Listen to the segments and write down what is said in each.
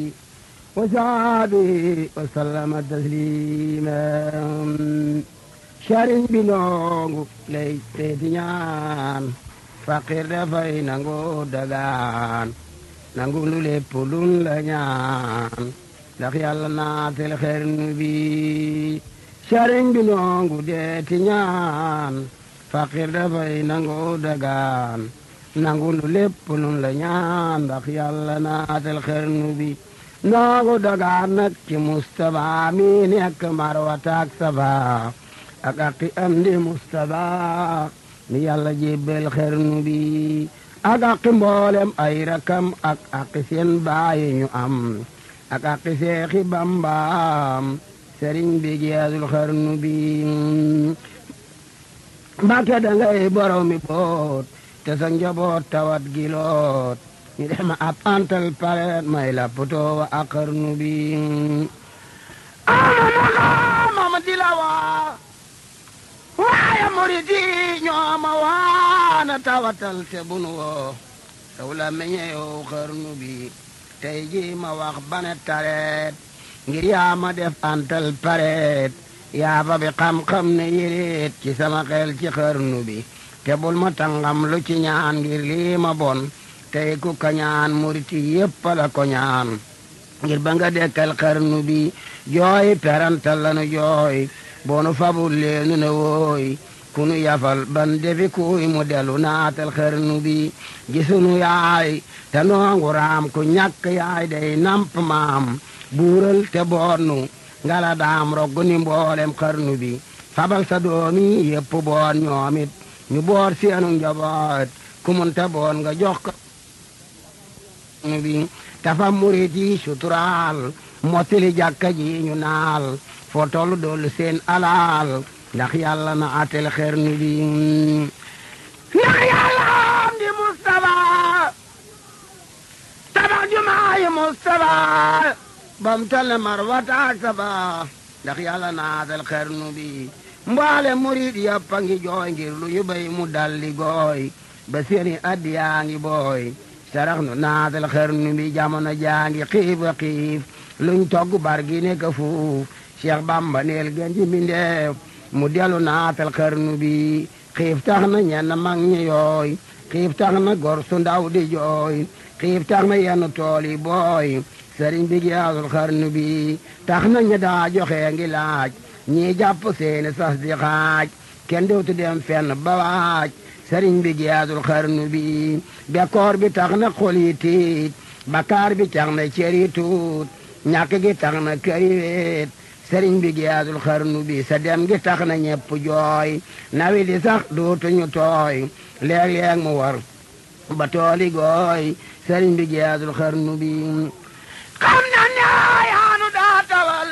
وصحبه وسلم تسليما sëriñ bi noongu lay teeti ñaan faqir dafay nangu dagaan nangu lu lépp lun la ñaan ndax yàlla naatel xernu bi sëriñ bi noongu deeti ñaan faqir dafay nangu dagaan nangu lu lépp lun la ñaan ndax yàlla naatel xernu bi noongu dagaan nag ci Mustapha mi nekk Marwata ak Safa ak aqi am di Mustapha mi yàlla jébbal xernu bi ak aqi mboolem ay rakam ak aqi seen baayi ñu am ak aqi seexi Bambaam sëriñ bi jeexul xernu bi Mbàkke dangay borom mi boot te sa njaboot tawat giloot ñu dem ab antal paret may la potoo wa ak xernu bi mama di la waa waaye murid yi ñoo ma waana tawatal te bunu woo taw la meñe yow xarnu bi tey ji ma wax bane tareet ngir yaa ma def antal pareet yaa fa bi xam-xam ne yéreet ci sama xel ci xarnu bi te bul ma tangam lu ci ñaan ngir lii ma bon tey ku ka ñaan murid yi yépp la ko ñaan ngir ba nga dekkal xarnu bi jooy perantal lanu jooy boonu fabul leenu ne wooy kunu yafal ban defi kuy mu delu naatal xarnu bi gisunu yaay te noongu raam ku ñàkk yaay day namp maam buural te boonu ngala daam roggu ni mboolem xarnu bi fabal sa doomi yépp boon ñoomit ñu boor seenu njaboot ku mun te boon nga jox ko bi tafa murit yi suturaal mottili jàkka ji ñu naal foo tollu doolu seen alaal ndax yàlla na atel xernu bi ndax yàlla am di Mustafa tabax jumaayi Mustafa bam tale Marwata ak Safa ndax yàlla na atel xernu bi mbaale murid yàppa ngi jooy ngir lu ñu bay mu dalli gooy ba seeni addiyaa ngi booy sarax nu naatal xernu bi jamono jaangi xiif a xiif luñ togg bar gi nekk fuuf Cheikh Bamba neel gën ji mbindeef mu delu naatal xarnu bi xiif tax na ñenn mag ñi yooy xiif tax na gor su ndaw di jooy xiif tax na yenn tool yi booy sëriñ bi giyaasul xarnu bi tax na ñi daa joxe ngi laaj ñii jàpp seeni sas di xaaj kenn dootu dem fenn ba waaj sëriñ bi giyaasul xarnu bi bekkoor bi tax na xol yi tiit bakkaar bi tax na cër yi tuut ñàkk gi tax na kër yi weet sëriñ bi giyaasul xarnu bi sa dem gi tax na ñepp jooy nawi di sax dootuñu tooy léeg-léeg mu war ba tooli gooy sëriñ bi giyaasul xarnu bi xam na ne yaanu daa tawal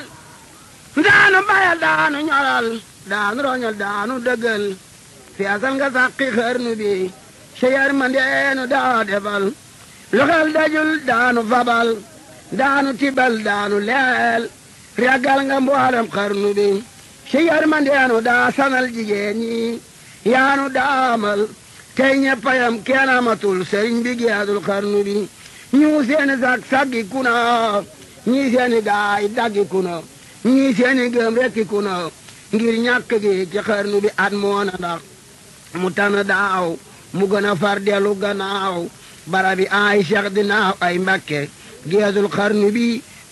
daanu bayal daanu ñoral daanu roñal daanu dëggal feesal nga sàqi xarnu bi sa yërmandeenu daa defal lu xel dajul daanu fabal daanu tibal daanu leel ragal nga mboolem xarnu bi si yërmandeenu daa sanal jigéen ñi yaanu daamal tey ñeppayam kenn amatul sëriñ bi giyaasul xarnu bi ñu seeni sag saggi kuna ñii seeni gaay daggi kuna ñii seeni gëm rekki kuna ngir ñàkk gi ci xarnu bi at moona ndax mu tana daaw mu gën a far delu gannaaw barabi ay Cheikh dinaaw ay Mbakke giyaasul xarnu bi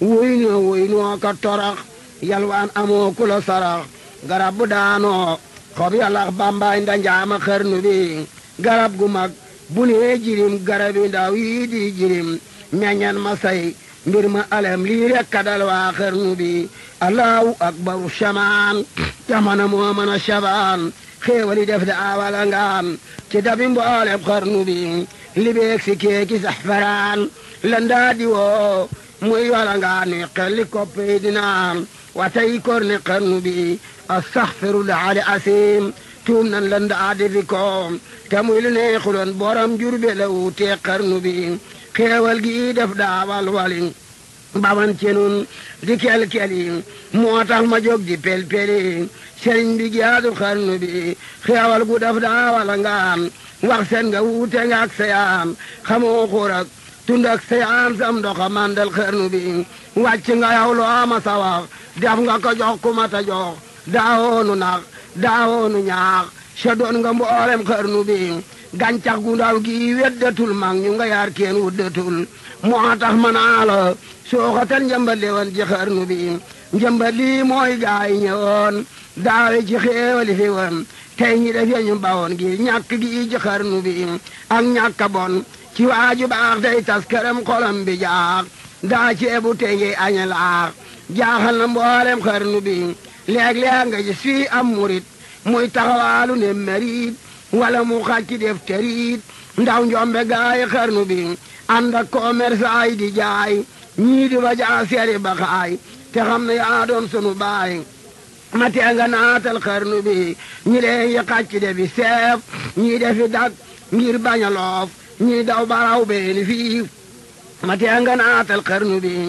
woy noo ka torax yalwaan amoo ku la sarax garab bu daanoo xob yalax bambaay ndanjaama xarnu bi garab gu mag bu nee jirim garabi ndaw yii di jirim meññan ma say mbir ma alem lii rek kadal waa xarnu bi allahu akbaru shamaan jamana moo mën a shabaan xéewali def da awala ngaan ci dabi mboolem xarnu bi libeeg si keeki saxfaraan landaa di woo muy wala ngaa nuy xelli koppi dinaan watay korne xarnu bi astaxfirullah ali asim tuum nan landaa di fi koom te muy lu neexuloon borom jurbe la wuutee xarnu bi xéewal gi def daawal wali baman ci nun di kel-keli moo tax ma jóg di pel-peli sëriñ bi giyaasul xarnu bi xéewal gu def daawal ngaan wax seen nga wuute nga ak seyaan xamoo xurak tundak seyaan sam ndoxa mandal xarnu bi wàcc nga yow loo ma sa wax def nga ko jox ku mata jox daawoonu nax daawoonu ñaax sa doon nga mboolem xarnu bi gàncax gu ndaw gi weddatul mag ñu nga yaar kenn wuddatul moo tax manaa la sooxatal njëmbat li woon ci xarnu bi njëmbat lii mooy gaay ñëwoon daawe ci xéewali fi woon tey ñi def ñu bawoon gi ñàkk gi ci xarnu bi ak ñàkk bon ci waaju baax tey tas këram xolam bi jaax daa ceebu tey ngi añe laax jaaxal na mboolem xarnu bi léeg-léeg nga gis fii am murit muy taxawaalu ne merit wala mu xàcc def terit ndaw njombe gaay xarnu bi ànd ak commerçant yi di jaay ñii di ba jaa seeri ba xaay te xam ne yaa doon sunu baay ma tee nga naatal xarnu bi ñi leen yi xàcc defi seef ñii defi dak ngir bañ a loof ñii daw baraw beeni fii ma tee nga naatal xarnu bi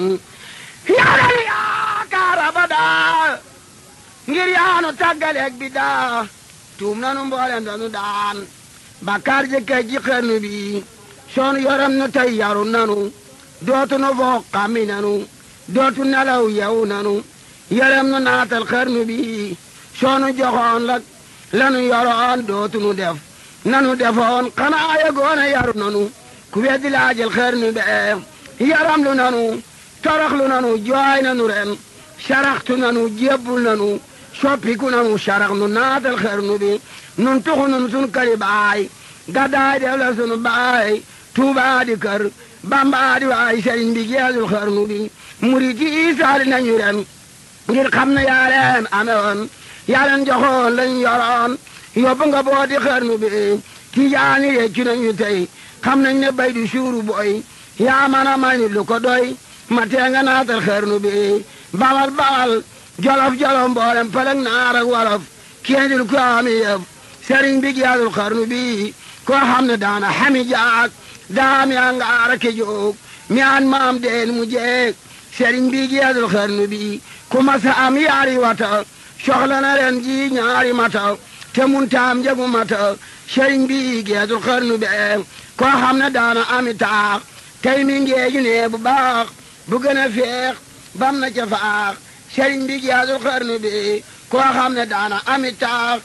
yàlla yaakaar abadaa ngir yaanu tàggaleeg bi daa tuum nanu mboolem danu daan bakkaar jëkkee ji xarnu bi soonu yoram nu tey yaru nanu dootu nu foog xammi nanu dootu nelaw yew nanu yaram nu naatal xarnu bi soonu joxoon lanu yoroon dootu nu def nanu defoon xanaa yegoona yaru nanu ku weddi laajal xarnu be yaram lu nanu toroxlu nanu jooy nanu ren saraxtu nanu jébbul nanu soppiku nanu sarax nu naatal xarnu bi nun tuxu nun sun këri baay gaddaay def la sunu baay tuubaa di kër bambaa di waay sëriñ bi geesul xarnu bi murit yi saali nañu ren ngir xam ne yaa leen amewoon yaa leen joxoon lañ yoroon yóbbu nga booti xarnu bi tijaani réccu nañu tey xam nañ ne bay du suuru boy yaa mën a may nit lu ko doy ma tee nga naatal xarnu bi bawal bawal jolof jolof mboolem pelek naar ak wolof kéendil ko ami yëf sëriñ bi geesul xarnu bi koo xam ne daana xami jaak daami angaara ke joog mi an maam deen mu jeeg sëriñ bi geesul xarnu bi ku masa am yaari wata soxla na ren ji ñaari mata te mun taam jagu mata sëriñ bi geesul xarnu be koo xam ne daana ami taax tey mi ngeeju ne bu baax bu gën a feex bam na ca faax sëriñ bi geesul xarnu bi koo xam ne daana ami taax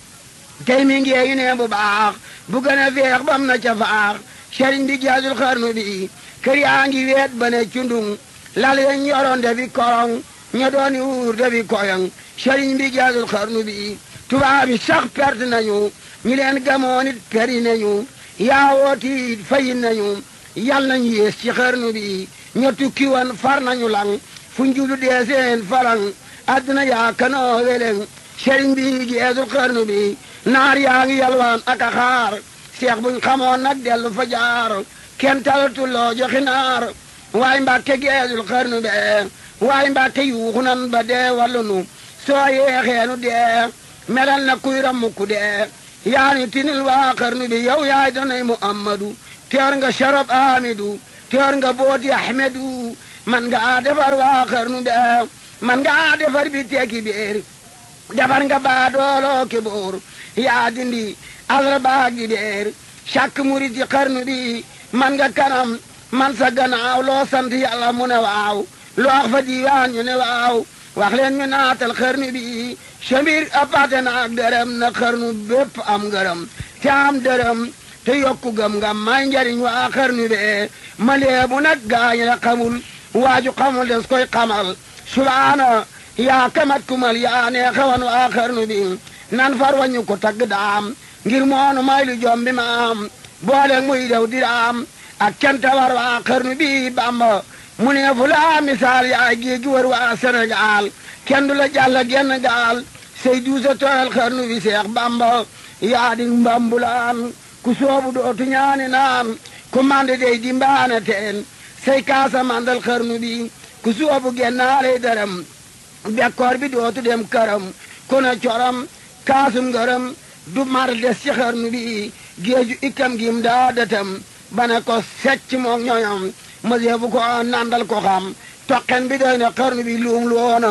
tey mi ngeeju ne bu baax bu gën a feex bam na ca faax sëriñ bi geesul xarnu bi kër yaa ngi weet ba ne cundung lal yañ yoroon defi korong ña dooni wuur defi koyong sëriñ bi geesul xarnu bi tubaab yi sax perte nañu ñi leen gamoon it peri nañu yaawooti it fayin nañu yal nañ yées ci xarnu bi ña tukki woon far nañu lang fu njulu dee seen falang adduna yaa kanoo weleng sëriñ bi geesul xarnu bi naar yaa ngi yalwaan ak a xaar seex buñ xamoon nag dellu fa jaar kenn talatul loo joxi naar waay mbàkke geesul xarnu be waay mbàkke yuuxu nan ba dee wallu nu soo yeexeenu dee melal na kuy rammu ku dee yaani tinil waa xarnu bi yow yaay danay muhammadu teer nga sharab amidu teer nga booti ahmedu man nga defar waa xarnu be man nga defar bi teeki biir defar nga baa dooloo ki boor yaa dindi alra baagi deer càkk murit yi xarnu bi man nga kanam man sa gannaaw loo sant yàlla mu ne waaw loo wax fa diiwaan ñu ne waaw wax leen ñu naatal xarnu bi samir apate naak dërëm na xarnu bépp am ngërëm te am dërëm te yokku gëm nga may njariñ waa xarnu be ma leebu nag gaañ la xamul waaju xamul des koy xamal subaana yaa kamat kumal yaa nee xawan waa xarnu bi nan far wañu ko tagg daam ngir moonu may lu jombi maam boole muy dew diraam ak canta war waa xarnu bi bamba mu ne fu laa misaal yaay géegi war waa Sénégal kenn du la jàll genn gaal say duusa tooyal xarnu bi seex bamba yaa di mbambulaan ku soobu dootu ñaani naan ku mande dey di mbaane teen say kaasa mandal xarnu bi ku soobu gennaaley dërëm bekkoor bi dootu dem këram ku na coram kaasum ngërëm du mar des ci xarnu bi géeju ikkam gim daa dëtam bane ko secc moog ñoñom mëseefu ko nandal ko xam toqen bi doy na xarnu bi luum loona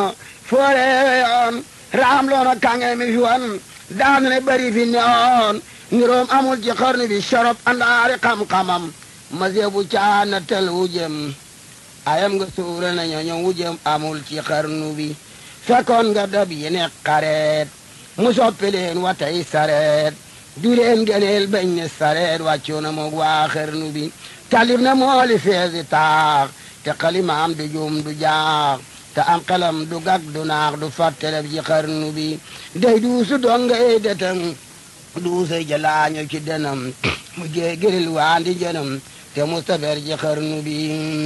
fooreeyoon raam loona kange mi fi wan daan ne bari fi neoon niroom amul ci xarnu bi sorop andaari xam-xamam maseebu caana tel wujëm ayam nga suura na ñooñu wujëm amul ci xarnu bi fekkoon nga dab yi ne xareet mu soppi leen watay sareet du leen gëneel bañ ne sareet wàccu na moog waa xarnu bi talib na mooli feesi taax te xalimaam du juum du jaax te am xelam du gag du naax du fàtteleb ci xarnu bi day duusu donga ey detam duusa jalaañu ci denam mu géegiril waandi jënam te mustafer ci xarnu bi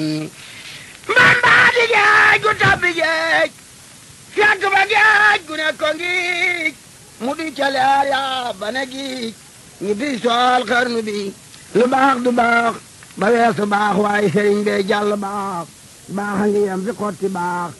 mbambaa di géej gu tabbi géej fekk ba géej gu ne ko ngiij mu di caleer yaa ba ne giij ñi bi sool xarnu bi lu baax du baax ba weesu baax waaye sëriñ bee jàll baax baaxa ngi yem fi xotti baax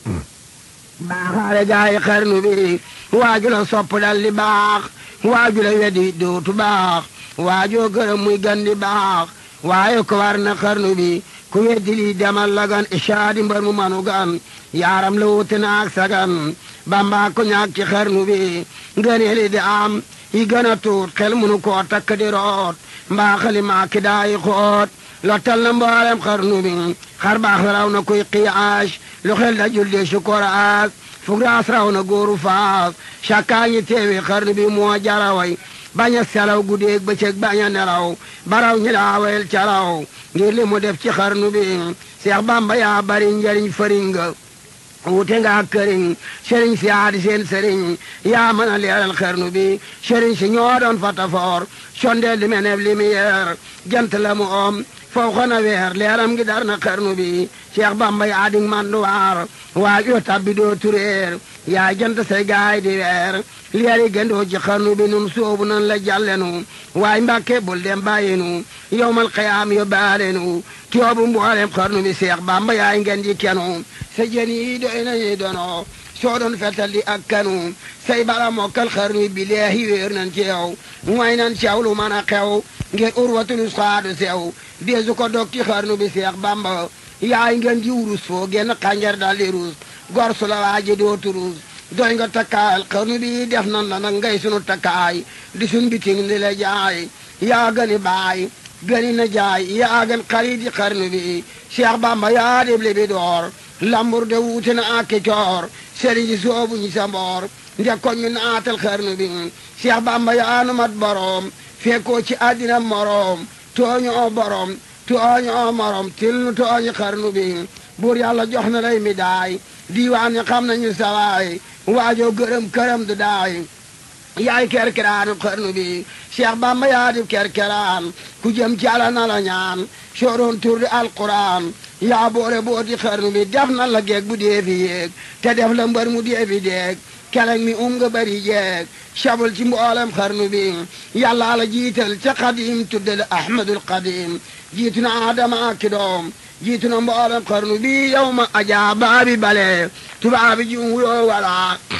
baaxaale gaayi xarnu bi waaju la sopp dal li baax waaju la wedi dootu baax waajoo gërëm muy gandi baax waaye ko war na xarnu bi ku weddi lii demal la gan ishaadi mbar mu manu gan yaaram la wuute naak sagan bamba ko ñaak ci xarnu bi ngëneeli di am yi gën a tuut xel munu koo takk di root mbaa xalima ki daayi xoot lottal na mboolem xarnu bi xar baax raw na kuy qiyaas lu xel da julde sukoraas fugraas raw na góoru faas cakkaa ñi teewi xarnu bi moo jaraway bañ a selaw guddeeg bëccëg bañ a nelaw baraw ñi laawel calaw ngir li mu def ci xarnu bi Seex Bamba yaa bari njariñ fëringa wute nga këriñ sëriñ si aadi seen sëriñ yaa mën a leeral xarnu bi sëriñ si ñoo doon fatafoor sondeel li meneb lumière jant la mu om foo xona weer leeram gi dar na xarnu bi Seex Bamba yaa dig manduwaar waaj yoo tabbi doo tureer yaa jant say gaay di weer leeri gëndoo ci xarnu bi nun soobu nan la jàllenu waay Mbàkke bul dem bàyyinu yowmal qiyaam yo baalenu tiyoobu mboolem xarnu bi Seex Bamba yaay ngeen di kenu sa jën yi doy nañu dono soo doon fetal di ak kanu say bala mokkal xarnu bi leehi wéer nan ci yow mooy nan cew lu mën a xew ngir urwatul usxaadu sew deesu ko dog ci xarnu bi Seex Bamba yaay ngeen ji wurus foo genn xànjar dal di ruus gor su la waaji dootu ruus doy nga takkaayal xarnu bi def nan la nag ngay sunu takkaay di sun biting di la jaay yaa gëni baay gëni na jaay yaa gën xarit yi xarnu bi Seex Bamba yaa dib bi door lambur de wuute na ak coor sëriñ si soobu ñi sa mboor ndekkoon ñu naatal xarnu bi Seex Bamba yaa nu mat boroom fekkoo ci àddina moroom tooñoo borom tooñoo morom til nu tooñi xarnu bi buur yàlla jox na lay mi daay diiwaan ñi xam nañu sawaay waajoo gërëm këram du daay yaay kerkeraanu xarnu bi Seex Bamba yaa di kerkeraan ku jëm ci Yàlla na la ñaan sooroon tur di alquran yaa boore booti xarnu bi def na la geeg bu dee fi yéeg te def la mbër mu dee fi deeg keleng mi nga bari jeeg sabul ci mboolem xarnu bi yàlla la jiital ca xadim tudde la ahmadul xadim jiitu na adama ak doom jiitu na mboolem xarnu bi yow ma ajaa baabi bale tubaabi ji wuyoo wala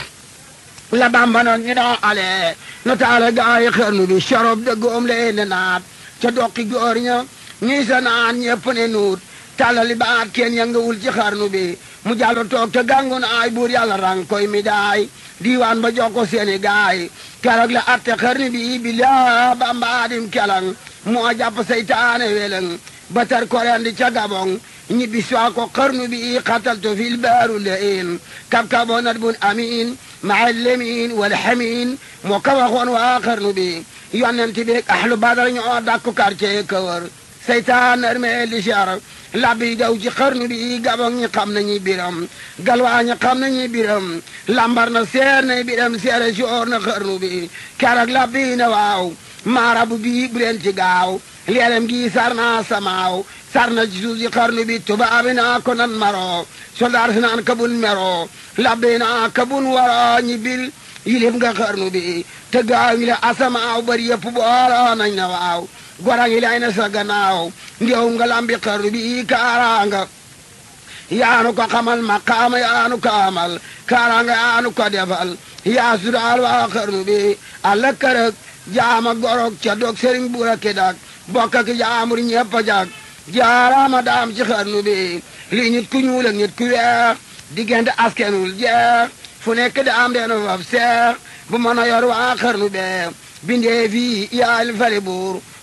la Bamba noon ñu daa ale no taala gaayi xarnu bi sorob de goom lee ne naat ca dokki góor ña ñii sa naan ñepp ne nuut talali baat kenn yëngawul ci xarnu bi mu jàllu toog te gàngoon ay buur yàlla rang koy mi daay diiwaan ba jox ko seeni gaay keroog la atte xarnu bi bilaa Bamba adim kelang moo jàpp seytaane weleng ba tar korendi ca gabong ñibbi swa ko xarnu bi xataltu fil baaru lein kab-kabonat bun amin maa lemin wal xamin moo ka waxoon waa xarnu bi yonent bi ahlu badar ñoo dakku quartier kawar seytaan armee li char labbi daw ci xarnu bi gabong ñi xam nañu biram galwaa ñi xam nañu biram lambar na seer na biram seere soor na xarnu bi keroog labbi na waaw maarabu bi bu leen ci gaaw leelem gi sar na samaaw sar na ci suuf si xarnu bi tubaabi naa ko nan maro soldaar si naan kabun mero labbi naa kabun wara ñi bil yilif nga xarnu bi te gaaw ñi la asamaaw bari yëpp booloo nañ na waaw gora ngi lay na sa gannaaw ndew nga lambi xarnu bi kaaraanga yaanu ko xamal maqaama yaanu ko amal kaaraanga yaanu ko defal yaa sudaal waa xarnu bi alla kërëg jaama gorog ca dog sëriñ buura ki dak bokka ki jaamur ñepp a jag jaaraama daam ci xarnu bi li nit ku ñuul ak nit ku weex diggante askenul jeex fu nekk daam deenu faf seex bu mën a yor waa xarnu bee bindee fii yaal fali buur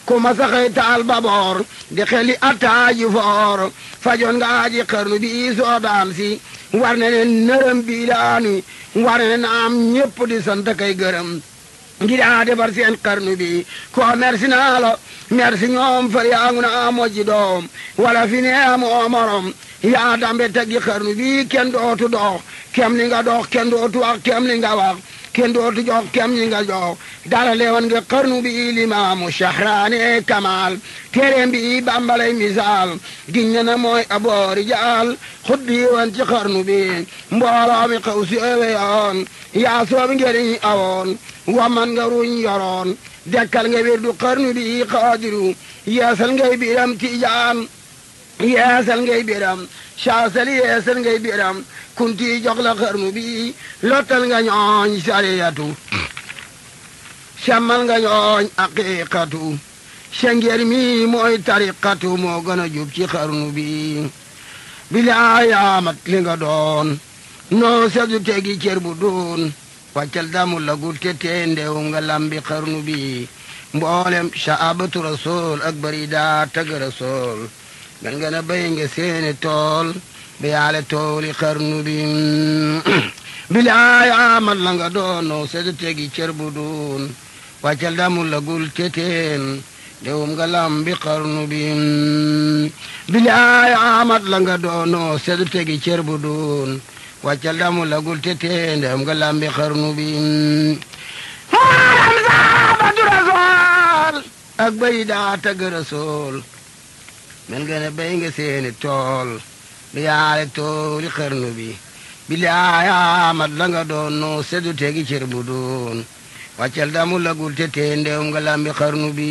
ku ma saxay taal baboor di xeli attaaji foor fajoon nga aji xarnu bi soo daam si war na ne nërëm bi laanu war na ne am ñépp di sant kay gërëm ngir yaa defar seen xarnu bi ko merci naa la merci ñoom far yaa ngu naa mojji doom wala fi ne amoo morom yaa dambe teggi xarnu bi kenn dootu dox kem li nga dox kenn dootu wax kem li nga wax kenn dootu jox kem li nga jox dara leewoon nga xarnu bi limaamu shahraane kamal téeréem bi bambalay misaal giñ na mooy aboori jaal xut bi woon ci xarnu bi mbooloo mi xaw si ewe yoon yaa soobi ngeriñ awoon waman nga ruñ yoroon dekkal nga wirdu xarnu bi xaadiru yeesal ngay biram tijaan yeesal ngay biram saasal yeesal ngay biram kunti jox la xarnu bi lottal nga ñooñ sariyatu semmal nga ñooñ aqiqatu sengeer mi mooy tariqatu moo gën a jub ci xarnu bi bilaay amat li nga doon noo sedu tegi cër bu doon wàccal damu la gul te ndew nga lambi xarnu bi mboolem saabatu rasul ak bari daa tagg rasul gan nga na bay nga seeni tool bi yaale tooli xarnu bi bilaay amat la nga doon noo sedu tegi cër bu doon wàccal damu la gul te ndewum nga lambi xarnu bi bilaay amat la nga doon noo sedu tegi cër bu doon wàccal damu lagul te ndewum nga lambi xarnu bi maaram saabatu rasool ak bay daa tagg rasool mel nga ne bay nga seeni tool bi yaale tooli xarnu bi bilaay amat la nga doon noo sedu tegi cër bu doon wàccal damu lagul te ndewum nga lambi xarnu bi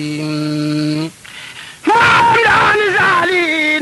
maaram daani saalin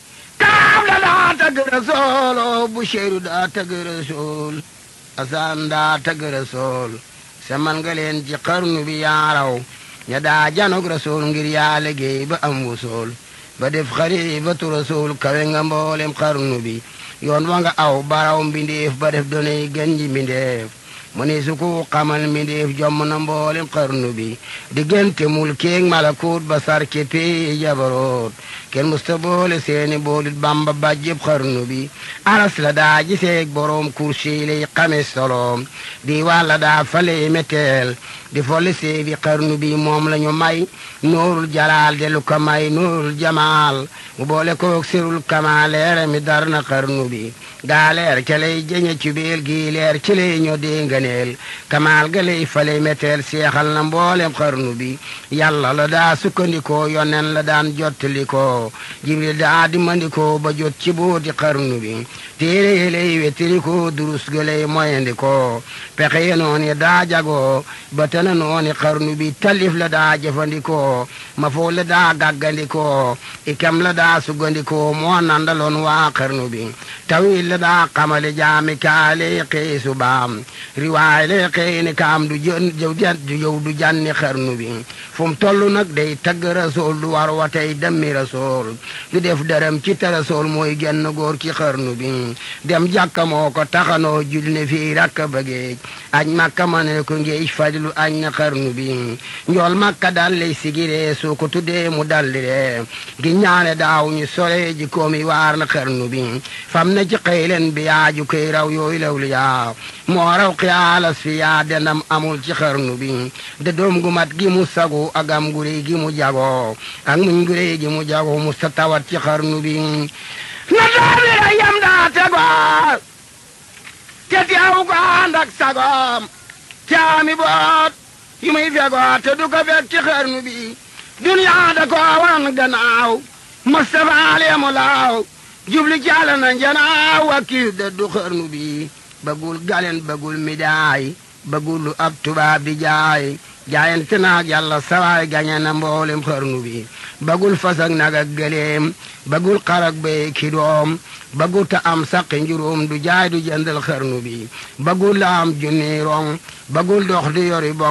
kaab la daa tagg rasool o Buseyru daa tagg rasool Asan daa tagg rasool semal nga leen ci xarnu bi yaaraw ña daa janog rasool ngir yaa liggéey ba am wusool ba def xalifatu rasool kawe nga mboolem xarnu bi yoon wa nga aw baraw mbindeef ba def donay gën ji mbindeef mu ni su ko xamal mbindeef jomm na mboolem xarnu bi diggante mulkeeg malakut ba sar ci pii jabaroot kenn musta boole seeni boolit bamba bàjjëb xarnu bi aras la daa giseeg boroom kursi lay xame soloom di wàlla daa faley meteel di folli seebi xarnu bi moom la ñu may nuurul jalaal de lu ko may nuurul jamaal mu boole koog sirul kamaal leere mi dar na xarnu bi gaa leer ca lay jëñe ci biir gii leer ci lay ñoo dee nganeel kamaal ga lay faley meteel seexal na mboolem xarnu bi yàlla la daa sukkandikoo yonen la daan jottalikoo jibril daa dimandikoo ba jot ci booti xarnu bi téere yi lay wettirikoo durus ga lay moyandikoo pexe ye nooni daa jagoo ba tana nooni xarnu bi talif la daa jëfandikoo ma foo la daa gàggandikoo ikam la daa sugandikoo moo nandaloon waa xarnu bi tawil la daa xamale jaami kaale xëy subaam riwaay lay xëy ni kaam du yow du janni xarnu bi fu mu toll nag day tagg rasool du war watey demmi rasool du def dërëm ci te rasool mooy genn góor ci xarnu bi dem jàkka moo ko taxanoo jul ne fii rakka bëggeej añ makka ma ne ko ngeej fajlu añ na xarnu bi njool makka dal lay sigiree soo ko tuddee mu dalliree gi ñaane daaw ñu sole ji koomi waar na xarnu bi fam na ci xëylen bi yaaju koy raw yooyu lawlu yaa moo raw xiyaalas fi yaa dendam amul ci xarnu bi de doom gu mat gi mu sagu agam gurey gi mu jago ak muñ gurey gi mu jago mu sa tawat ci xarnu bi na doomi la yam daa tegoo te teew ko ànd ak sagoom te ami boot yu muy fegoo te du ko fekk ci xarnu bi duniyaa da ko wan gannaaw Mustafa aleemu laaw jubli jàll na njanaaw wakiil da du xarnu bi bëggul galen bëggul midaay bëggul lu ab tubaab di jaay jaayante naag yàlla sawaay gañe na mboolem xarnu bi bëggul fas ak nag ak gëleem bëggul xar ak béy ki doom bëggul ta am saqi njuróom du jaay du jëndal xarnu bi bëggul la am junni rong bëggul dox di yori bong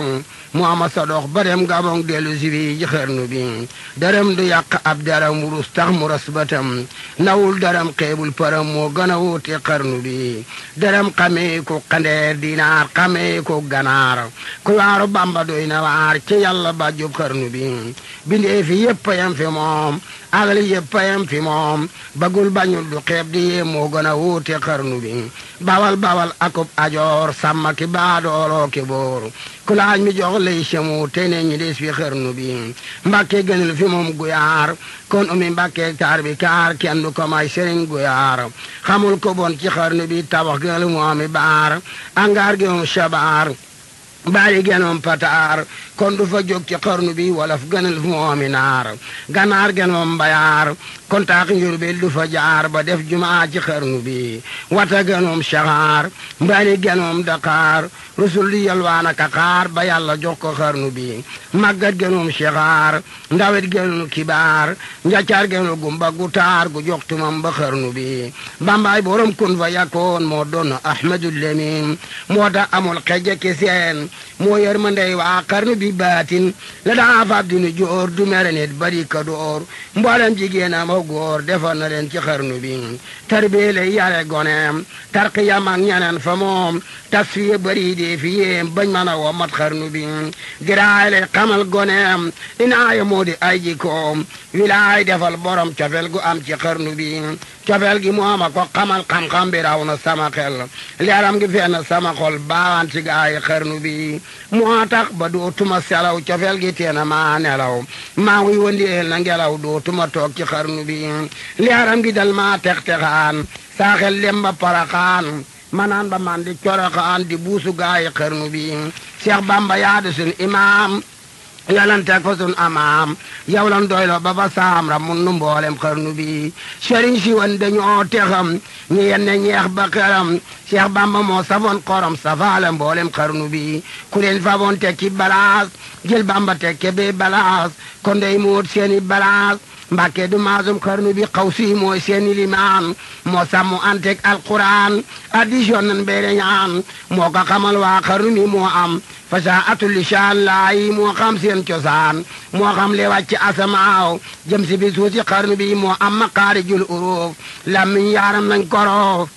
mu ama sa dox ba dem Gabon dellu si bi ji xarnu bi dërëm du yàq ab daram wurus tax mu ras batam nawul daram xeebul param moo gën a wuute xarnu bi dërëm xamee ko xandeer dinaar xamee ko ganaar ku waaru Bamba doy na waar ci yàlla ba jub xarnu bi bindee fi yëpp yam fi moom agli yëpp yam fi moom bagul bañul du xeeb di yee moo gën a wuute xarnu bi bawal bawal akub ajoor sàmma ki baadooloo ki boor ku laaj mi jox lay semu te ne ñi des fi xarnu bi Mbàkke gënal fi moom guyaar kon umi Mbàkke taar bi kaar kenn du ko may sëriñ guyaar xamul ko bon ci xarnu bi tabax gënal mu ami baar angaar gi moom shabaar baari genoom pataar kon du fa jóg ci xarnu bi walaf gënal fu moomi naar ganaar genoom mbayaar kon taax Njurbel du fa jaar ba def jumaa ci xarnu bi wata genoom saxaar mbaani genoom Dakar rusul di yalwaana ka xaar ba yàlla jox ko xarnu bi màggat genoom saxaar ndawet genoom kibaar njaccaar genoom gumba gu taar gu jox tumam ba xarnu bi Bambaay borom kun fa yakkoon moo doon Ahmadul Lamin moo tax amul xeje ki seen moo yër ma ndey waa xarnu bi baatin la daa fab dinu joor du mere nit bari ka door mboolem jigéen am ak góor defar na leen ci xarnu bi tarbiyee lay yare goneem tarqiyam ak ñeneen fa moom tasfiye bari dee fi yéem bañ mën a woo mat xarnu bi giraay lay xamal goneem inaaya moo di ay jikoom wilaay defal borom cofel gu am ci xarnu bi cofel gi moom a ko xamal xam-xam bi raw na sama xel leeram gi fenn sama xol baawaan ci gaay xarnu bi moo tax ba dootuma selaw cofel gi teena maa nelaw maa ngi wëndeel na ngelaw dootuma toog ci xarnu bi leeram gi dal maa tex-texaan saaxel lem ba paraxaan manaan ba man di coroxaan di buusu gaay xarnu bi Cheikh Bamba yaadu sun imaam yalanteeg fa sun amaam yow lan doylo ba fa saam ra mun nu mboolem xarnu bi sëriñ si wan dañoo texam ñi yenne ñeex ba xeram Cheikh Bamba moo safoon xorom safaale mboolem xarnu bi ku leen faboon tekki balaas jël Bamba tekke bee balaas kon dey muut seeni balaas Mbàkke du maasum xarnu bi xaw si mooy seeni limaan moo sàmmu antek alquran addition nan beere ñaan moo ko xamal waa xarnu bi moo am fasaatul lisaan laay moo xam seen cosaan moo xam le wàcc asamaaw jëm si bi suusi xarnu bi moo am maqaarijul uruuf lammiñ yaaram nañ koroof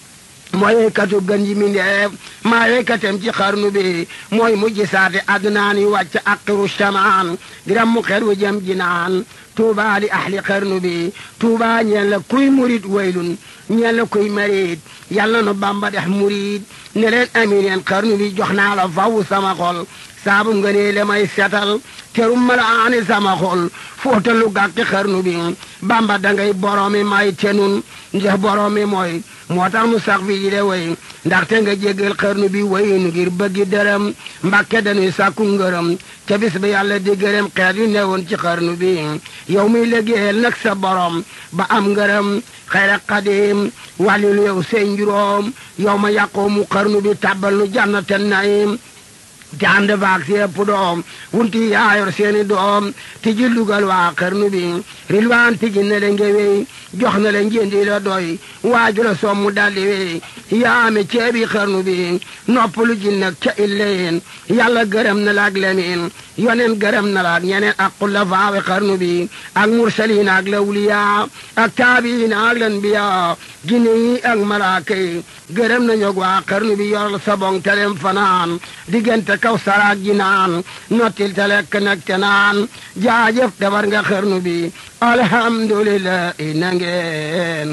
mooy weykatu gën ji mindeef maa weykatem ci xarnu bi mooy mujj saate adnaan yi wàcc aqiru shamaan diram mu xer wu jëm jinaan tuuba li ahli xarnu bi tuuba ñeen la kuy murit waylun ñeen la kuy marit yàlla nu Bamba dex murit ne leen amineen xarnu bi jox naa la faw sama xol saabu nga nee le may setal terum mala aani sama xol fóotalu gàkki xarnu bi Bamba dangay boroomi may tenun ndax boroomi mooy moo tax mu sax fi yi de way ndaxte nga jéggal xarnu bi waynu ngir bëggi dërëm Mbàkke dañuy sàkku ngërëm ca bis ba yàlla di gërëm xeet yu newoon ci xarnu bi yow muy liggéeyal nag sa borom ba am ngërëm xayra xadim wàllilu yow seen juróom yow ma yàqoo mu xarnu bi tàbbal nu jannaten naim te ànd baag si ëpp doom wunti yaayor seeni doom tiji lugal waa xarnu bi rilwaan tiji na le ngewey jox na le njëndi la doy waaju la sommu daldi wey yaame ceebi xarnu bi noppalu ji nag ca illeyin yàlla gërëm na la ak lemin yonen gërëm na la ak ñeneen ak xulafaawe xarnu bi ak mursaliin ak lawliya ak taabiin ak lanbiya jinne yi ak malaaka yi gërëm na ñog waa xarnu bi yoral sabong telem fanaan diggante kaw saraak ji naan nottil te lekk nag te naan jaajëf defar nga xarnu bi alhamdulillah na ngeen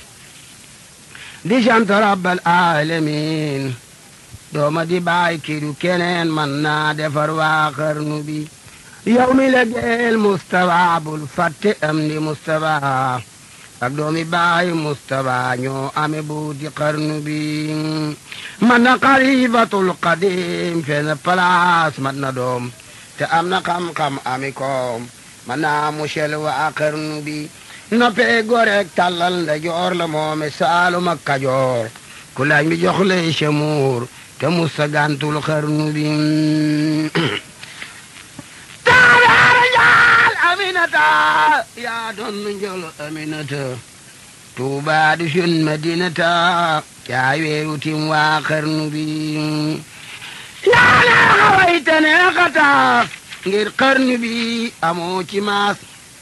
di sant rabbal alamin dooma di baay kidu keneen man naa defar waa xarnu bi yow mi la geel Mustafa bul fàtte am di Mustafa ak doomi baay Mustafa ñoo ame buuti xarnu bi man na xalifatul qadim fenn place mat na doom te am na xam-xam ami koom man naa musel waa xarnu bi noppee gorek tàllal nda joor la moome Saalum ak Kajoor ku laaj mi jox lay Camuur te musa gantul xarnu bi taabaara njaal Aminata yaa doon njol Aminata Tuubaa di sun Madinata yaa weeru tim waa xarnu bi yaa neexa way te neexa taas ngir xarnu bi amoo ci maas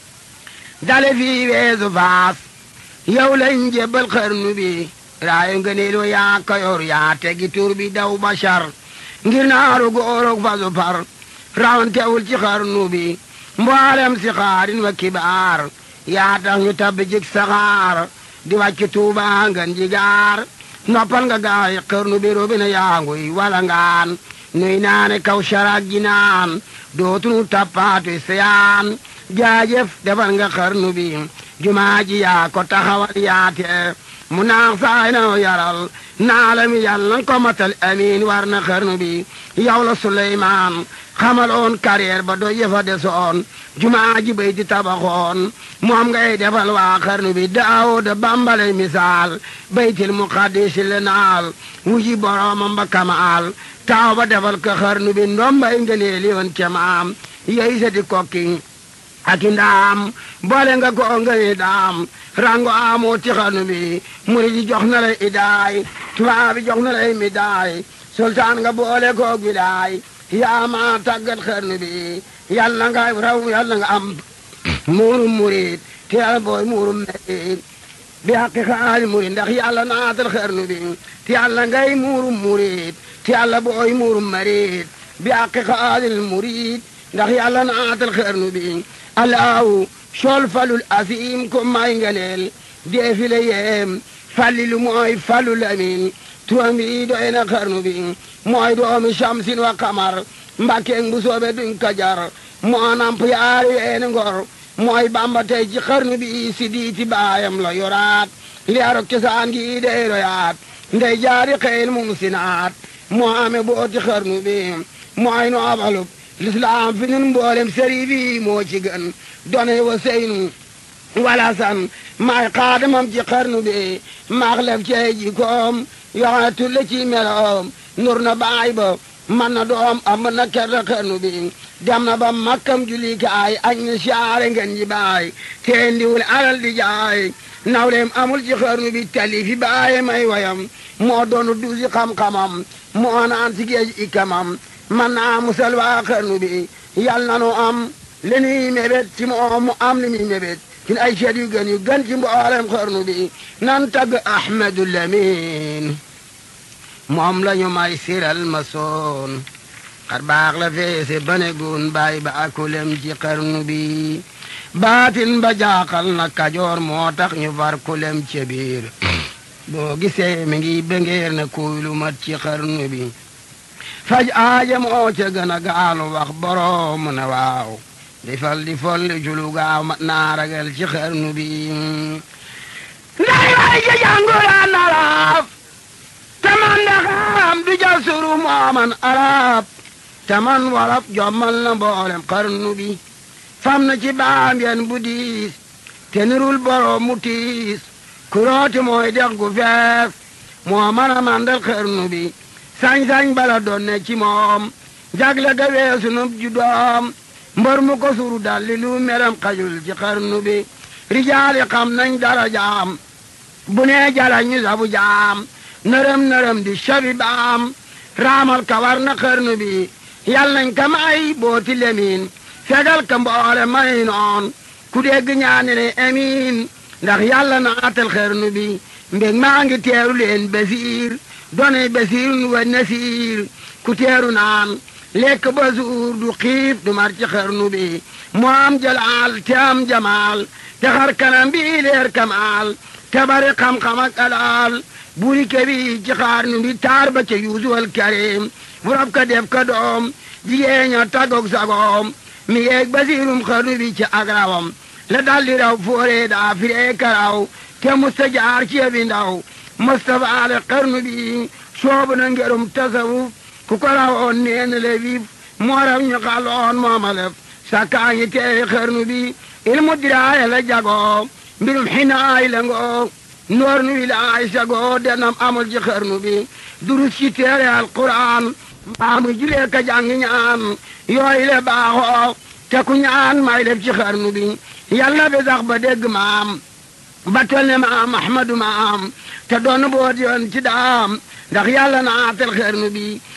dale fii weesu faas yow lañ jébbal xarnu bi raayu ngëneelu yaa kayor yaa tegi tur bi daw bashar ngir naaru góorog fasu par rawantewul ci xarnu bi mboolem si xaarin wa kibaar yaa tax ñu tabbi jik saxaar di wàcc tuuba ngan jigaar noppal nga gaay xarnu bi robina yaanguy wala ngaan nuy naane kaw sharak ji naan dootunu tappaatu siyaan jaajëf defal nga xarnu bi jumaa ji yaa ko taxawal yaate mu naax saay na yaral naalami yàlla ko matal amiin war na xarnu bi yow la Suleymaan xamaloon carrière ba do yëfa desoon jumaa ji bay di tabaxoon moom ngay defal waa xarnu bi Daawuda bambale misaal baytil muqaddis le naal wuji boroomam ba kamaal taaw ba defal ko xarnu bi ndombay ngëneeli woon ca maam yey sa di kokki aki ndaam boole nga ko ngëne daam rango amoo ci xarnu bi murid yi jox na lay idaay tubaab bi jox na lay midaay sultaan nga boole ko gidaay yaa ma tàggat xarnu bi yàlla nga raw yàlla nga am muurum murid te yàlla booy muurum murid bi haqiqaal murid ndax yàlla naatal xarnu bi te yàlla ngay muurum murid te yàlla booy muurum murid bi haqiqaal murid ndax yàlla naatal xarnu bi alaaw sol falul asiim ko may ngeneel deefile yeem fallilu mooy falul amin turam bi doy na xarnu bi mooy doomi shamsin wa qamar mbàkkeeg bu soobe duñ kajar moo namp yaari weeni ngor mooy bamba tey ci xarnu bi si diiti baayam la yoraat leerok cosaan gi dey royaat ndey jaari xeen mum sinaat moo ame booti xarnu bi mooy noobalub lislaam fi nun mboolem sëri bi moo ci gën done wa seynu wala san maay xaadamam ci xarnu bi maax lef cey ji koom yoxone tulle ci meloom nur na baay ba man na doom am na kerta xarnu bi dem na ba makkam julikaay añ na siyaare ngeen ji baay teen diwul alal di jaay nawleem amul ci xarnu bi tali fi baaye may wayam moo doonu duusi xam-xamam moo naan si géej ikamam man naa musal waa xarnu bi yal na nu am li nuy mébét ci moom mu am li muy mébét ci ay seet yu gën ci mboolem xarnu bi nan tagg Ahmadu Lamin moom la ñu may siral ma soon xar baax la feese banegun baay ba akulem ci xarnu bi baatin ba jaaxal na Kajoor moo tax ñu far kulem ci biir boo gisee mi ngi bengeer na kuy lu mat ci xarnu bi faj aaja moo ca gën a gaalu wax boroom na waaw di fal di folli julu gaaw mat naa ragal ci xarnu bi nday way ja jànguraan arab taman ndaxam du ja suru mooman arab taman warab jommal na mboolem xarnu bi fam na ci baam yen bu diis te nirul boroom mu tiis kurooti mooy dex gu fees moo mën a mandal xarnu bi sañ-sañ bala doon ne ci moom jagle ga weesu nub ju doom mbër mu ko suru dalli lu meram xajul ci xarnu bi rijaali xam nañ dara jaam bu nee jala ñu sabu jaam nërëm di shabi baam raamal ka war na xarnu bi yal nañ ka may booti lemin fegal ka mboole may noon ku dégg ñaane ne amiin ndax yàlla naatal xarnu bi mbég maa ngi teeru leen basiir donay basiirun wa nasiir ku teeru naan lekk ba suur du xiif du mar ci xarnu bi mu am jalaal te am jamaal te xar kanam bi leer kamaal te bari xam-xam ak alaal buri kebi ci xarnu bi taar ba ca yuusuwal karim bu rab ka def ka doom jigéeña tagog sagoom mi yeeg basiirum xarnu bi ci agrawam la daldi raw foore daa firee karaw te musta jaar ci yebi ndaw mustafa ale xarnu bi soobu na ngerum tasawuf ku ko rawoon neen le wiif moo raw ñu xaloon moomalef sakkaa ngi teewi xarnu bi ilmu diraaya la jagoo mbirum xinaay la ngoo noor nu wilaay sagoo denam amul ci xarnu bi durus ci teere alquran mbaa mu julee ka jàngi ñaan yooyu le baaxoo te ku ñaan may lef ci xarnu bi yàlla bi sax ba dégg maam ba tol ne maam ahmadu maam te doon boot yoon ci daam ndax yàlla naatal xarnu bi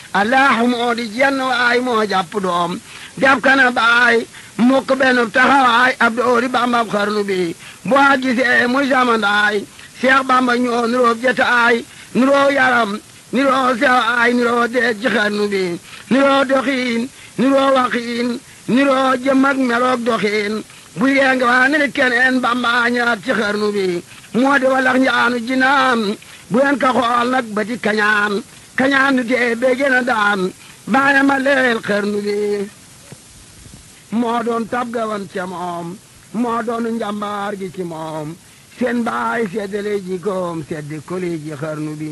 allahu moo di jenn waay moo jàpp doom def kana baay mukk benn taxawaay ab doori bambam xarnu bi boo gisee muy samandaay Seex Bamba ñoo nuroo jataay nuroo yaram nuroo sewaay nuroo deeg ci xarnu bi nuroo doxiin nuroo waxiin nuroo jëm ak meloog doxiin bu yee waa ni keneen Bamba ñaat ci xarnu bi moo di walax njaanu jinaan bu yen ka xool nag ba di kañaan kañaan du tee bee gën a daan baane ma leel xarnu bi moo doon tab gawan ca moom moo doon njambaar gi ci moom seen baay seddale jikoom seddi koli ji xarnu bi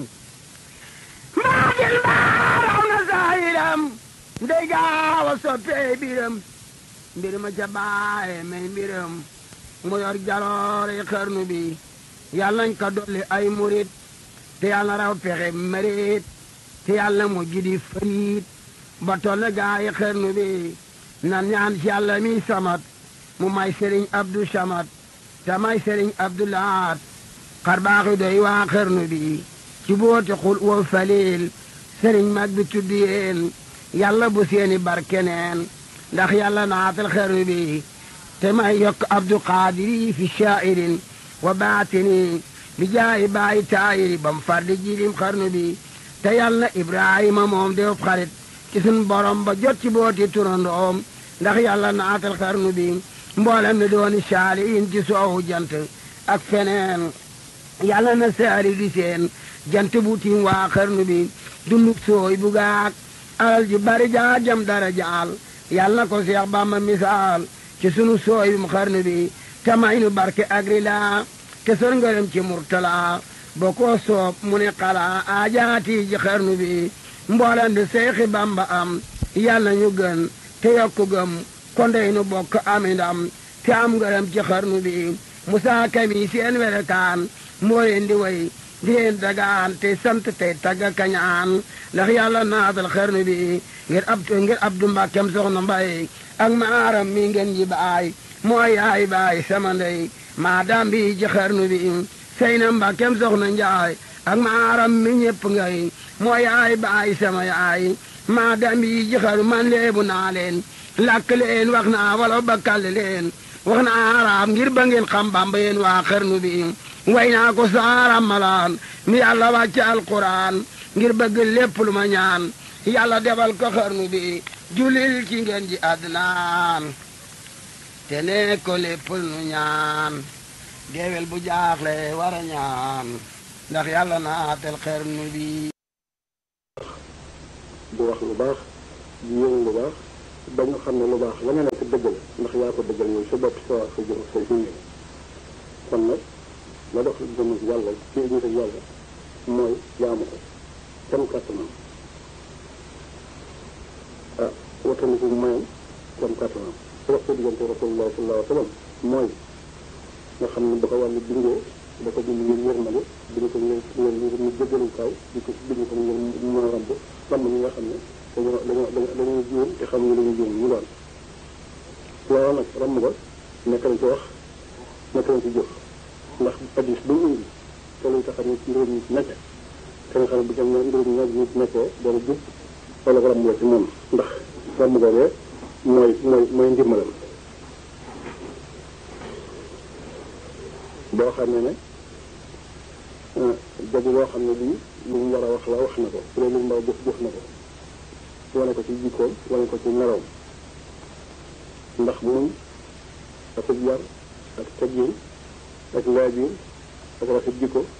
maa gil baaraw na saayiram ndey gaaw a soppee biram mbir ma ca baaye may mbiram mu yor jaloore xarnu bi yàlla nañ ko dolli ay murit te yàlla raw pexe marit te yàlla mu jidi farit ba tolle gaayi xarnu bi nan ñaan ci yàlla mi samat mu may sëriñ Abdou Samat te may sëriñ Abdou Lahat xar baaxi doy waa xarnu bi ci booti xul wa falil sëriñ mag bi tudd yéen yàlla bu seeni barkeneen ndax yàlla naatal xarnu bi te may yokk Abdou Qadiri fi shaa'irin wa baatini bi jaayi baayi taayiri bam fardi jirim xarnu bi te yàlla Ibrahima moom def xarit ci sun borom ba jot ci booti turandoom ndax yàlla naatal xarnu bi mboolem mi dooni saaliin ci soowu jant ak feneen yàlla na saari di seen jant bu tiim waa xarnu bi dunduk sooy bu gaak alal ji bari jaa jam dara jaal yàlla na ko Seex Bamba misaal ci sunu sooy bum xarnu bi te may nu barke agri laa te sor ngërëm ci murtala boo ko soob mu ne xalaa aajaati ji xarnu bi mboolem di Seexi Bamba am yàlla ñu gën te yokku gëm kondey nu bokk ami ndam te am ngërëm ci xarnu bi Musaa Kami seen welekaan moo leen di way di leen dagaan te sant tey tagga kañaan ndax yàlla naatal xarnu bi ngir Abdu Mbàkkem soxna Mbay ak maaram mi ngeen ji baay mooy yaay baay sama ndey maa daam bi ci xarnu bi Seyna Mbàkkem soxna Njaay ak maaram mi ñëpp ngay mooy yaay baay sama yaay maa daam bi ci xarnu man leebu naa leen làkk leen wax naa wala bakkal leen wax naa araam ngir ba ngeen xam Bamba yéen waa xarnu bi way naa ko saaram malaan mi yàlla wàcce alquran ngir bëgg lépp lu ma ñaan yàlla defal ko xarnu bi julil ci ngeen ji adnaan te ne ko lépp lu ñaan géwél bu jaaxle war a ñaan ndax yàlla naatal xarnu bi di wax lu baax di yëngu lu baax ba nga xam ne lu baax la nga nekk dëgg la ndax yaa ko dëggal yow sa bopp sa wax sa jëm sa junne kon nag la dox jëm yàlla ci nit ak yàlla mooy jaamu ko kem kàttanam wattandiku mayam kem kàttanam su wax sa diggante rasulullah sallallahu alayhi wa sallam mooy nga xam ne da ko yàlla bindee da ko bind ngir yërmande bind ko ngir ñu jëggalu kaw di ko bind ko ngir mën a rabb ñi nga xam ne dañuy juum te xam ne dañuy juum ñu doon waaw nag ramm ba nekk nañ ci wax nekk nañ ci jëf ndax addis bu indi te luy tax a nit mbir mi nekk te nga xam ne bu ca mbir mi nit nekkee dana jub wala ko ramm ci moom ndax ramm boobee mooy ndimbalam boo xam ne jagu loo xam ne lii lu mu war a wax la wax na ko su dee lu mu war a jëf na ko wane ko ci jikkoom wane ko ci meloom ndax muñ ak yar ak teggin ak waajur ak rafet jikko